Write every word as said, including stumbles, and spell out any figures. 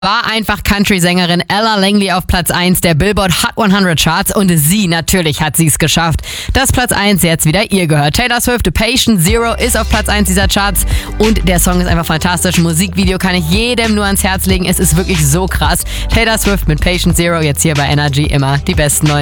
war einfach Country-Sängerin Ella Langley auf Platz eins der Billboard Hot hundert Charts und sie, natürlich hat sie es geschafft, dass Platz eins jetzt wieder ihr gehört. Taylor Swift, Patient Zero ist auf Platz eins dieser Charts und der Song ist einfach fantastisch. Musikvideo kann ich jedem nur ans Herz legen, es ist wirklich so krass. Taylor Swift mit Patient Zero jetzt hier bei Energy, immer die besten neuen